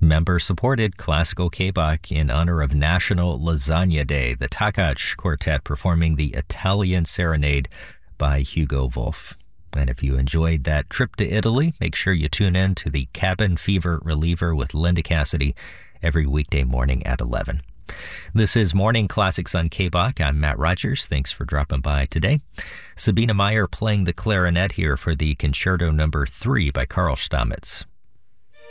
Member-supported classical K-Bach in honor of National Lasagna Day. The Takács Quartet performing the Italian Serenade by Hugo Wolf. And if you enjoyed that trip to Italy, make sure you tune in to the Cabin Fever Reliever with Linda Cassidy every weekday morning at 11. This is Morning Classics on K-Bach. I'm Matt Rogers. Thanks for dropping by today. Sabina Meyer playing the clarinet here for the Concerto No. 3 by Carl Stamitz.